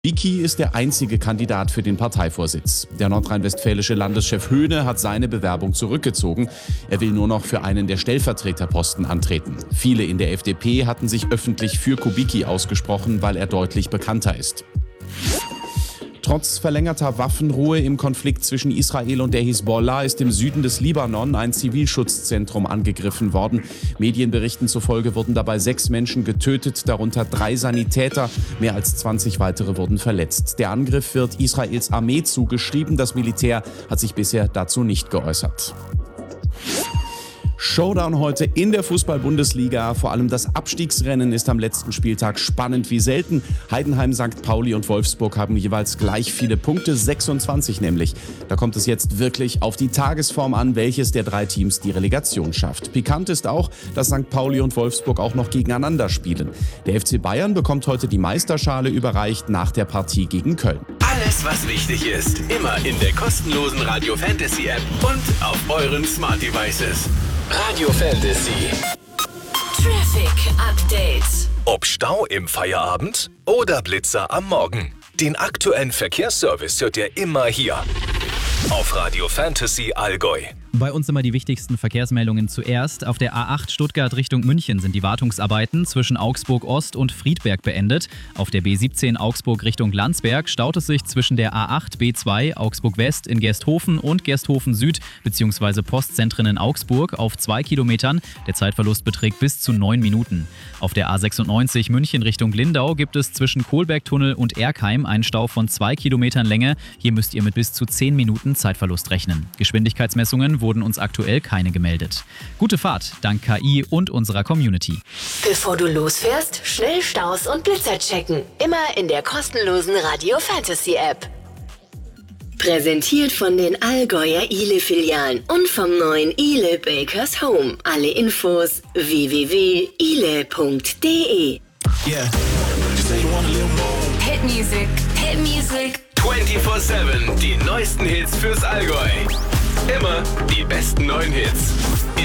Kubicki ist der einzige Kandidat für den Parteivorsitz. Der nordrhein-westfälische Landeschef Höhne hat seine Bewerbung zurückgezogen. Er will nur noch für einen der Stellvertreterposten antreten. Viele in der FDP hatten sich öffentlich für Kubicki ausgesprochen, weil er deutlich bekannter ist. Trotz verlängerter Waffenruhe im Konflikt zwischen Israel und der Hisbollah ist im Süden des Libanon ein Zivilschutzzentrum angegriffen worden. Medienberichten zufolge wurden dabei 6 Menschen getötet, darunter 3 Sanitäter. Mehr als 20 weitere wurden verletzt. Der Angriff wird Israels Armee zugeschrieben. Das Militär hat sich bisher dazu nicht geäußert. Showdown heute in der Fußball-Bundesliga. Vor allem das Abstiegsrennen ist am letzten Spieltag spannend wie selten. Heidenheim, St. Pauli und Wolfsburg haben jeweils gleich viele Punkte, 26 nämlich. Da kommt es jetzt wirklich auf die Tagesform an, welches der 3 Teams die Relegation schafft. Pikant ist auch, dass St. Pauli und Wolfsburg auch noch gegeneinander spielen. Der FC Bayern bekommt heute die Meisterschale überreicht nach der Partie gegen Köln. Alles, was wichtig ist, immer in der kostenlosen Radio Fantasy App und auf euren Smart Devices. Radio Fantasy. Traffic Update. Ob Stau im Feierabend oder Blitzer am Morgen. Den aktuellen Verkehrsservice hört ihr immer hier auf Radio Fantasy Allgäu. Bei uns immer die wichtigsten Verkehrsmeldungen zuerst. Auf der A8 Stuttgart Richtung München sind die Wartungsarbeiten zwischen Augsburg Ost und Friedberg beendet. Auf der B17 Augsburg Richtung Landsberg staut es sich zwischen der A8 B2 Augsburg West in Gersthofen und Gersthofen Süd bzw. Postzentren in Augsburg auf 2 Kilometern. Der Zeitverlust beträgt bis zu 9 Minuten. Auf der A96 München Richtung Lindau gibt es zwischen Kohlbergtunnel und Erkheim einen Stau von 2 Kilometern Länge. Hier müsst ihr mit bis zu 10 Minuten Zeitverlust rechnen. Geschwindigkeitsmessungen wurden uns aktuell keine gemeldet. Gute Fahrt, dank KI und unserer Community. Bevor du losfährst, schnell Staus und Blitzer checken. Immer in der kostenlosen Radio Fantasy App. Präsentiert von den Allgäuer Ile-Filialen und vom neuen Ile Bakers Home. Alle Infos www.ile.de. Yeah. Hitmusic, Hitmusic. 24/7, die neuesten Hits fürs Allgäu. Immer die besten neuen Hits.